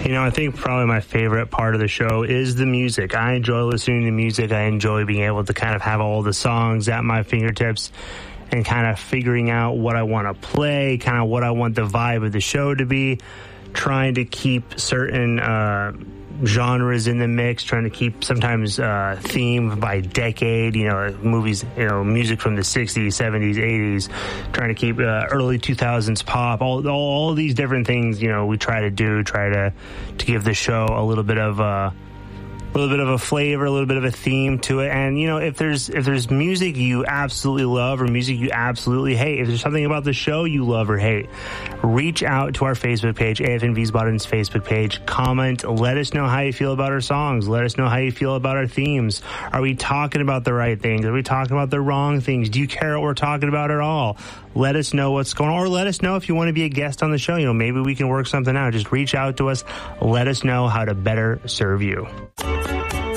I think probably my favorite part of the show is the music. I enjoy listening to music. I enjoy being able to kind of have all the songs at my fingertips and kind of figuring out what I want to play, kind of what I want the vibe of the show to be, trying to keep certain genres in the mix, trying to keep sometimes theme by decade, movies, music from the 60s, 70s, 80s, trying to keep early 2000s pop, all these different things, we try to give the show a little bit of a flavor, a little bit of a theme to it. And, if there's music you absolutely love or music you absolutely hate, if there's something about the show you love or hate, reach out to our Facebook page, AFN Wiesbaden's Facebook page, comment, let us know how you feel about our songs. Let us know how you feel about our themes. Are we talking about the right things? Are we talking about the wrong things? Do you care what we're talking about at all? Let us know what's going on, or let us know if you want to be a guest on the show. Maybe we can work something out. Just reach out to us. Let us know how to better serve you.